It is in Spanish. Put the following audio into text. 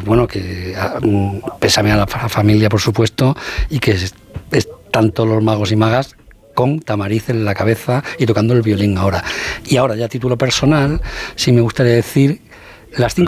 bueno, que pésame a la familia, por supuesto, y que están todos los magos y magas con Tamariz en la cabeza y tocando el violín ahora. Y ahora, ya a título personal, sí me gustaría decir las 5